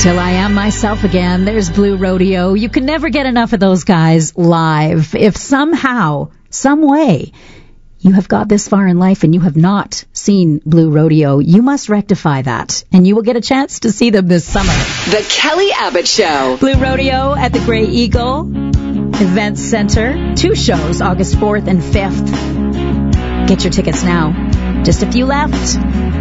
Till I Am Myself Again. There's Blue Rodeo. You can never get enough of those guys live. If somehow, some way, you have got this far in life and you have not seen Blue Rodeo, you must rectify that, and you will get a chance to see them this summer. The Kelly Abbott Show. Blue Rodeo at the Grey Eagle Events Center. 2 shows, August 4th and 5th. Get your tickets now. Just a few left.